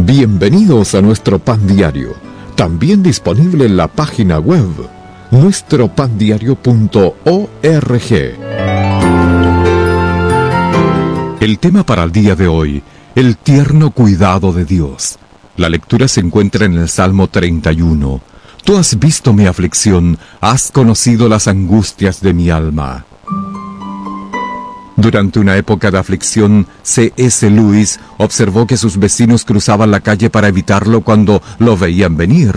Bienvenidos a nuestro Pan Diario, también disponible en la página web nuestropandiario.org. El tema para el día de hoy: el tierno cuidado de Dios. La lectura se encuentra en el Salmo 31. Tú has visto mi aflicción, has conocido las angustias de mi alma. Durante una época de aflicción, C.S. Lewis observó que sus vecinos cruzaban la calle para evitarlo cuando lo veían venir.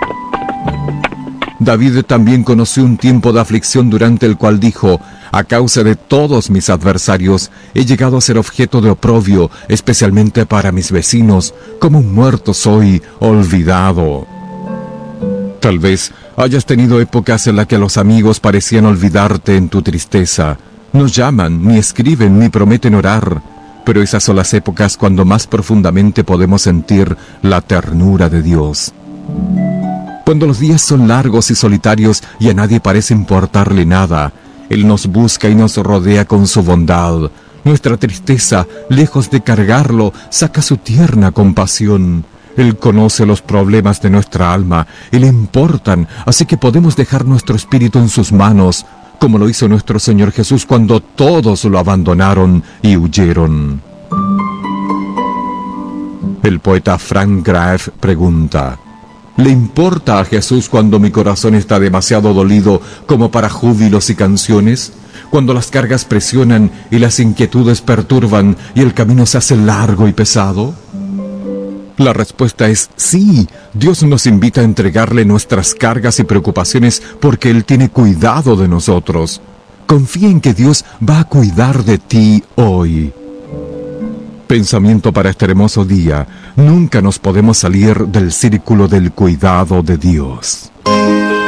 David también conoció un tiempo de aflicción durante el cual dijo: a causa de todos mis adversarios, he llegado a ser objeto de oprobio, especialmente para mis vecinos. Como un muerto soy, olvidado. Tal vez hayas tenido épocas en las que los amigos parecían olvidarte en tu tristeza. No llaman, ni escriben, ni prometen orar, pero esas son las épocas cuando más profundamente podemos sentir la ternura de Dios. Cuando los días son largos y solitarios y a nadie parece importarle nada, Él nos busca y nos rodea con su bondad. Nuestra tristeza, lejos de cargarlo, saca su tierna compasión. Él conoce los problemas de nuestra alma y le importan, así que podemos dejar nuestro espíritu en sus manos, como lo hizo nuestro Señor Jesús cuando todos lo abandonaron y huyeron. El poeta Frank Graeff pregunta: ¿le importa a Jesús cuando mi corazón está demasiado dolido como para júbilos y canciones? Cuando las cargas presionan y las inquietudes perturban y el camino se hace largo y pesado. La respuesta es sí. Dios nos invita a entregarle nuestras cargas y preocupaciones porque Él tiene cuidado de nosotros. Confía en que Dios va a cuidar de ti hoy. Pensamiento para este hermoso día: nunca nos podemos salir del círculo del cuidado de Dios.